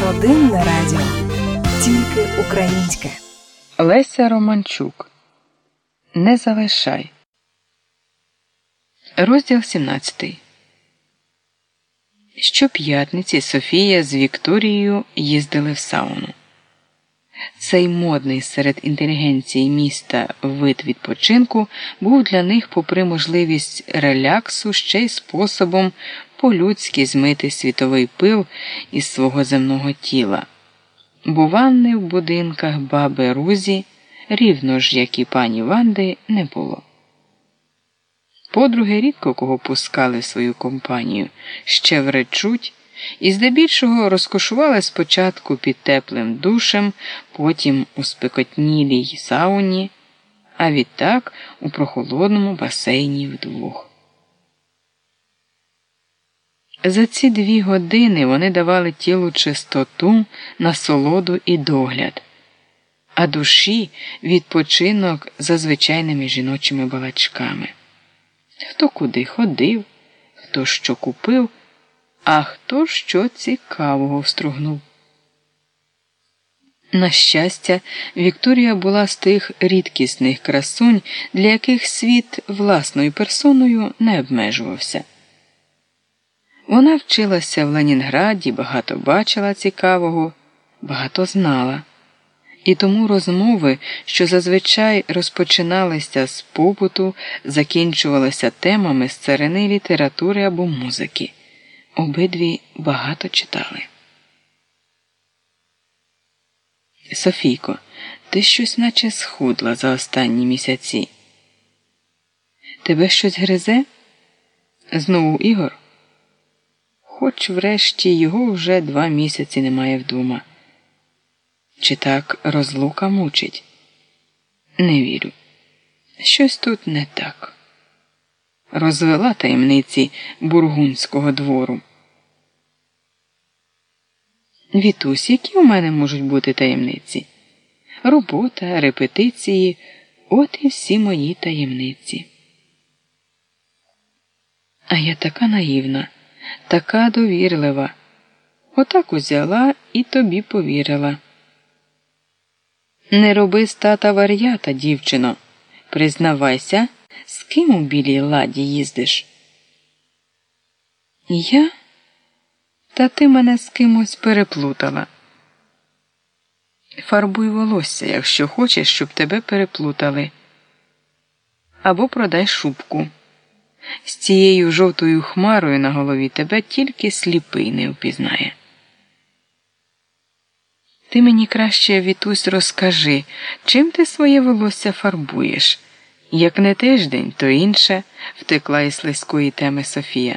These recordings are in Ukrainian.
Один на радіо. Тільки українське. Леся Романчук. Не залишай. Розділ 17. Щоп'ятниці Софія з Вікторією їздили в сауну. Цей модний серед інтелігенції міста вид відпочинку був для них, попри можливість реляксу, ще й способом по-людськи змити світовий пил із свого земного тіла. Бо ванни в будинках баби Рузі, рівно ж, як і пані Ванди, не було. Подруги рідко кого пускали в свою компанію, ще вречуть, і здебільшого розкошували спочатку під теплим душем, потім у спекотнілій сауні, а відтак у прохолодному басейні вдвох. За ці 2 години вони давали тілу чистоту, насолоду і догляд, а душі – відпочинок за звичайними жіночими балачками. Хто куди ходив, хто що купив, а хто що цікавого встругнув. На щастя, Вікторія була з тих рідкісних красунь, для яких світ власною персоною не обмежувався. Вона вчилася в Ленінграді, багато бачила цікавого, багато знала. І тому розмови, що зазвичай розпочиналися з побуту, закінчувалися темами з царини літератури або музики. Обидві багато читали. Софійко, ти щось наче схудла за останні місяці. Тебе щось гризе? Знову Ігор? Хоч врешті його вже 2 місяці немає вдома. Чи так розлука мучить? Не вірю. Щось тут не так. Розвела таємниці бургундського двору. Вітусь, які у мене можуть бути таємниці? Робота, репетиції – от і всі мої таємниці. А я така наївна, така довірлива. Отак узяла і тобі повірила. Не роби з тата вар'ята, дівчино. Признавайся, з ким у білій ладі їздиш? Я? Та ти мене з кимось переплутала. Фарбуй волосся, якщо хочеш, щоб тебе переплутали. Або продай шубку. З цією жовтою хмарою на голові тебе тільки сліпий не впізнає. Ти мені краще, Вітусь, розкажи, чим ти своє волосся фарбуєш? Як не тиждень, то інше, втекла із слизької теми Софія.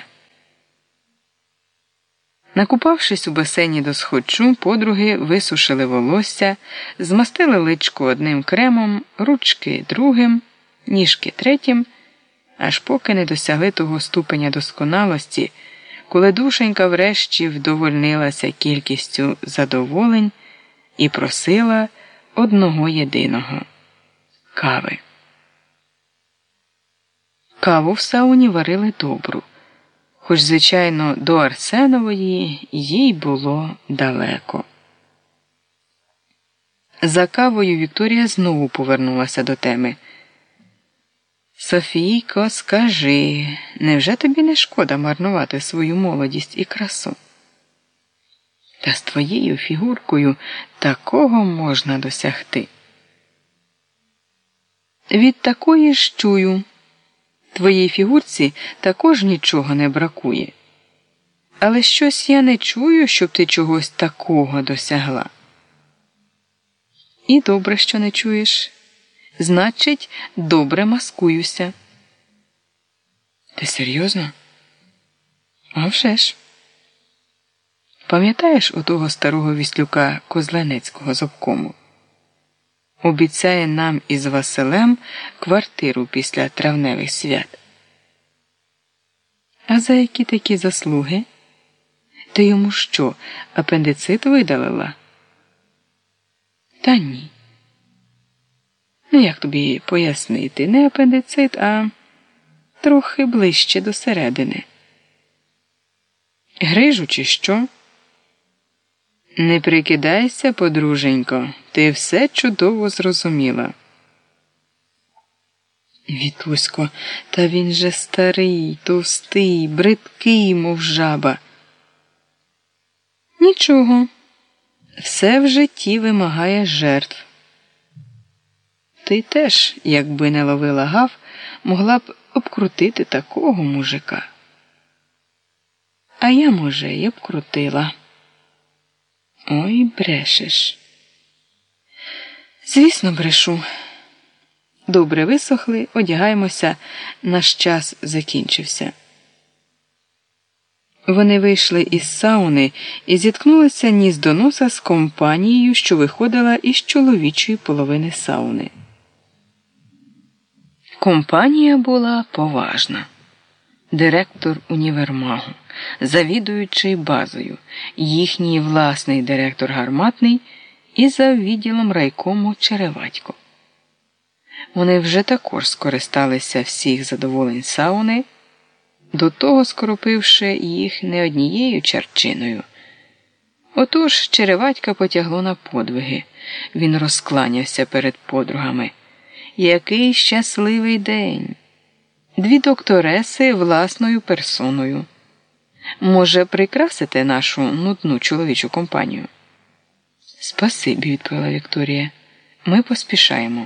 Накупавшись у басейні до схочу, подруги висушили волосся, змастили личко одним кремом, ручки другим, ніжки третім, аж поки не досягли того ступеня досконалості, коли душенька врешті вдовольнилася кількістю задоволень і просила одного єдиного – кави. Каву в сауні варили добру, хоч, звичайно, до Арсенової їй було далеко. За кавою Вікторія знову повернулася до теми. Софійко, скажи, невже тобі не шкода марнувати свою молодість і красу? Та з твоєю фігуркою такого можна досягти. Від такої ж чую. Твоїй фігурці також нічого не бракує. Але щось я не чую, щоб ти чогось такого досягла. І добре, що не чуєш. Значить, добре маскуюся. Ти серйозно? А вже ж. Пам'ятаєш отого старого віслюка Козленецького з обкому? Обіцяє нам із Василем квартиру після травневих свят. А за які такі заслуги? Ти йому що, апендицит видалила? Та ні. Ну, як тобі пояснити? Не апендицит, а трохи ближче до середини. Грижу чи що? Не прикидайся, подруженько, ти все чудово зрозуміла. Вітусько, та він же старий, товстий, бридкий, мов жаба. Нічого, все в житті вимагає жертв. Ти теж, якби не ловила гав, могла б обкрутити такого мужика. А я, може, й обкрутила. Ой, брешеш. Звісно, брешу. Добре висохли, одягаємося, наш час закінчився. Вони вийшли із сауни і зіткнулися ніс до носа з компанією, що виходила із чоловічої половини сауни. Компанія була поважна. Директор універмагу, завідуючий базою, їхній власний директор гарматний і за відділом райкому Череватько. Вони вже також скористалися всіх задоволень сауни, до того скоропивши їх не однією чарчиною. Отож Череватька потягло на подвиги. Він розкланявся перед подругами. Який щасливий день! 2 доктореси власною персоною. Може, прикрасити нашу нудну чоловічу компанію? Спасибі, відповіла Вікторія. Ми поспішаємо.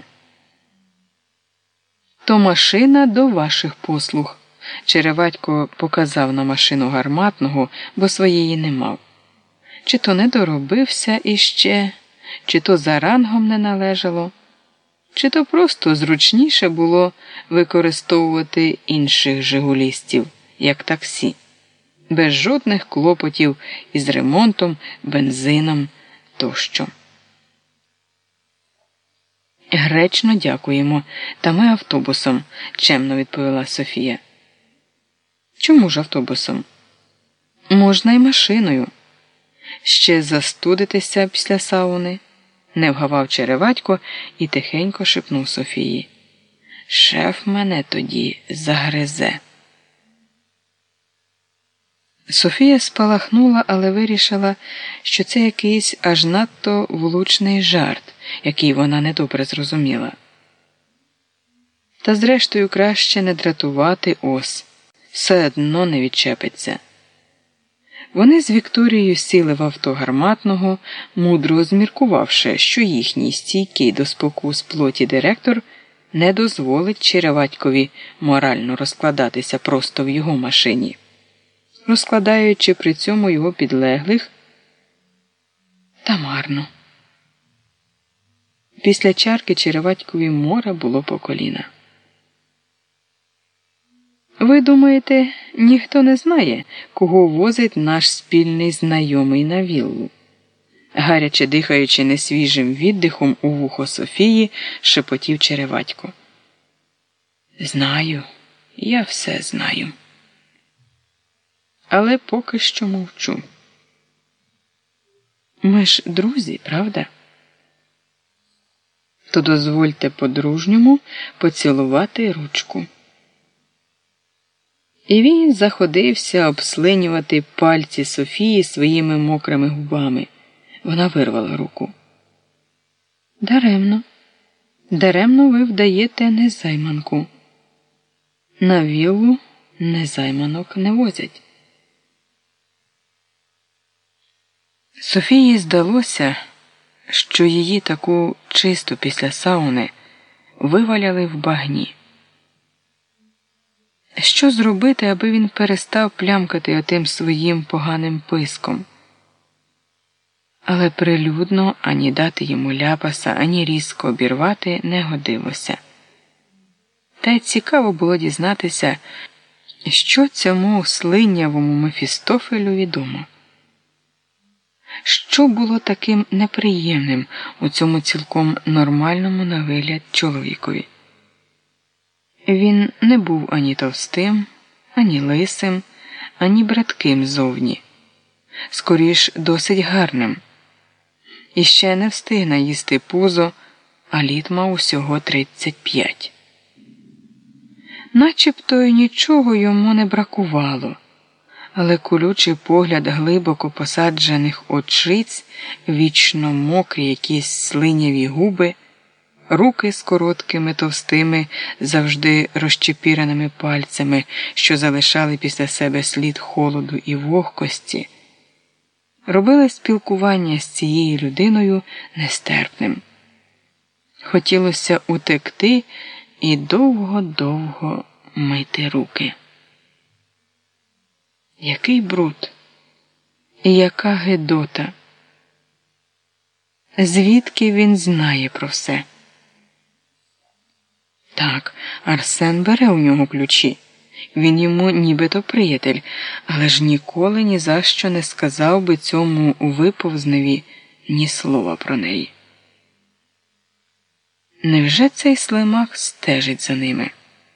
То машина до ваших послуг. Череватько показав на машину гарматного, бо своєї не мав. Чи то не доробився іще, чи то за рангом не належало, чи то просто зручніше було використовувати інших жигулістів, як таксі, без жодних клопотів із ремонтом, бензином тощо. Гречно дякуємо, та ми автобусом, чемно відповіла Софія. Чому ж автобусом? Можна й машиною. Ще застудитися після сауни. Не вгавав Череватько і тихенько шепнув Софії. Шеф мене тоді загризе. Софія спалахнула, але вирішила, що це якийсь аж надто влучний жарт, який вона недобре зрозуміла. Та зрештою краще не дратувати ос. Все одно не відчепиться. Вони з Вікторією сіли в авто гарматного, мудро зміркувавши, що їхній стійкий до спокус плоті директор не дозволить Череватькові морально розкладатися просто в його машині, розкладаючи при цьому його підлеглих та марно. Після чарки Череватькові мора було по коліна. Ви думаєте, ніхто не знає, кого возить наш спільний знайомий на віллу? Гаряче дихаючи несвіжим віддихом у вухо Софії, шепотів Череватько. Знаю, я все знаю. Але поки що мовчу. Ми ж друзі, правда? То дозвольте по-дружньому поцілувати ручку. І він заходився обслинювати пальці Софії своїми мокрими губами. Вона вирвала руку. Даремно. Даремно ви вдаєте незайманку. На віллу незайманок не возять. Софії здалося, що її таку чисту після сауни виваляли в багні. Що зробити, аби він перестав плямкати отим своїм поганим писком? Але прилюдно ані дати йому ляпаса, ані різко обірвати не годилося. Та й цікаво було дізнатися, що цьому слинявому Мефістофелю відомо. Що було таким неприємним у цьому цілком нормальному на вигляд чоловікові? Він не був ані товстим, ані лисим, ані братким зовні. Скоріш досить гарним. І ще не встиг наїсти пузо, а літ мав усього 35. Начебто й нічого йому не бракувало, але колючий погляд глибоко посаджених очиць, вічно мокрі якісь слиняві губи, руки з короткими, товстими, завжди розчепіреними пальцями, що залишали після себе слід холоду і вогкості, робили спілкування з цією людиною нестерпним. Хотілося утекти і довго-довго мити руки. Який бруд! І яка гидота! Звідки він знає про все? Так, Арсен бере у нього ключі. Він йому нібито приятель, але ж ніколи ні за що не сказав би цьому виповзневі ні слова про неї. Невже цей слимак стежить за ними?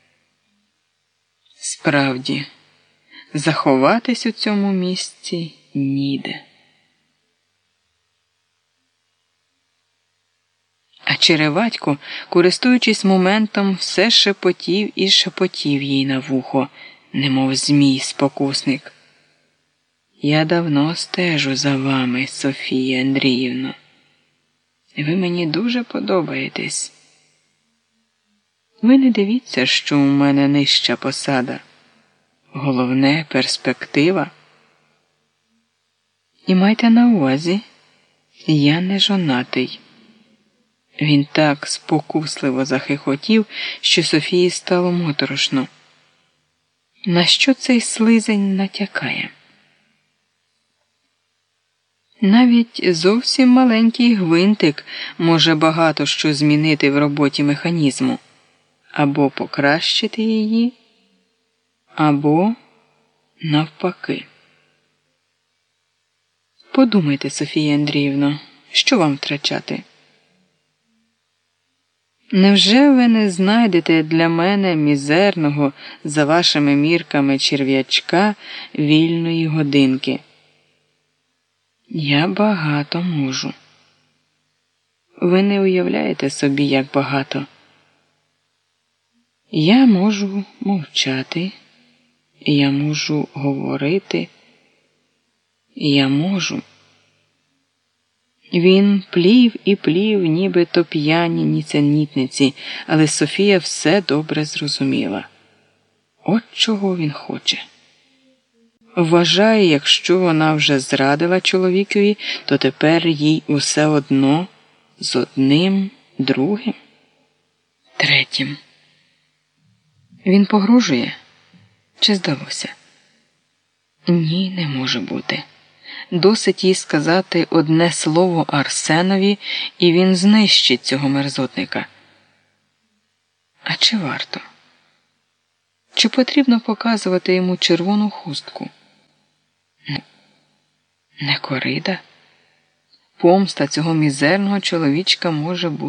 Справді, заховатись у цьому місці ніде. А Череватько, користуючись моментом, все шепотів і шепотів їй на вухо, немов змій-спокусник. Я давно стежу за вами, Софія Андріївно. Ви мені дуже подобаєтесь. Ви не дивіться, що у мене нижча посада. Головне – перспектива. І майте на увазі, я не жонатий. Він так спокусливо захихотів, що Софії стало моторошно. На що цей слизень натякає? Навіть зовсім маленький гвинтик може багато що змінити в роботі механізму. Або покращити її, або навпаки. Подумайте, Софія Андріївно, що вам втрачати? Невже ви не знайдете для мене мізерного, за вашими мірками, черв'ячка вільної годинки? Я багато можу. Ви не уявляєте собі, як багато. Я можу мовчати, я можу говорити, я можу. Він плів і плів, нібито п'яні нісенітниці, але Софія все добре зрозуміла. От чого він хоче. Вважає, якщо вона вже зрадила чоловікові, то тепер їй усе одно з одним, другим, третім. Він погрожує? Чи здалося? Ні, не може бути. Досить їй сказати одне слово Арсенові, і він знищить цього мерзотника. А чи варто? Чи потрібно показувати йому червону хустку? Не корида. Помста цього мізерного чоловічка може бути